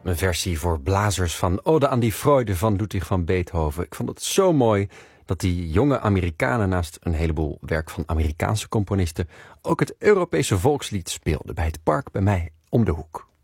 een versie voor blazers van Ode aan die Freude van Ludwig van Beethoven. Ik vond het zo mooi dat die jonge Amerikanen naast een heleboel werk van Amerikaanse componisten ook het Europese volkslied speelden bij het park bij mij om de hoek.